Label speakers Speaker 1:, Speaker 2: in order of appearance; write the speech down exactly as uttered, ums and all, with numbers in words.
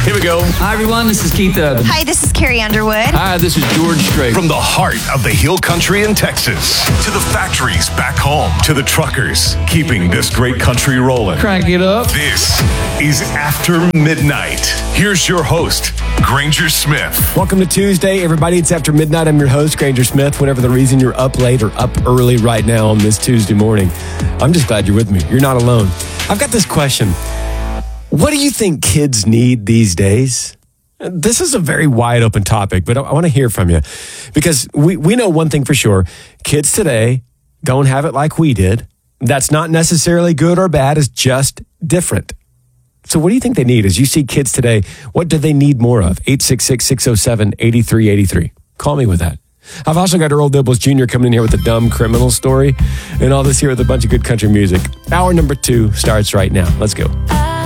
Speaker 1: Here we go.
Speaker 2: Hi, everyone. This is Keith Urban.
Speaker 3: Hi, this is Carrie Underwood.
Speaker 1: Hi, this is George Strait.
Speaker 4: From the heart of the Hill Country in Texas to the factories back home to the truckers keeping this great country rolling.
Speaker 1: Crank it up.
Speaker 4: This is After Midnight. Here's your host, Granger Smith.
Speaker 5: Welcome to Tuesday, everybody. It's After Midnight. I'm your host, Granger Smith. Whatever the reason you're up late or up early right now on this Tuesday morning, I'm just glad you're with me. You're not alone. I've got this question. What do you think kids need these days? This is a very wide open topic, but I want to hear from you because we, we know one thing for sure. Kids today don't have it like we did. That's not necessarily good or bad. It's just different. So what do you think they need? As you see kids today, what do they need more of? eight six six, six oh seven, eight three eight three. Call me with that. I've also got Earl Dibbles Junior coming in here with a dumb criminal story and all this here with a bunch of good country music. Hour number two starts right now. Let's go.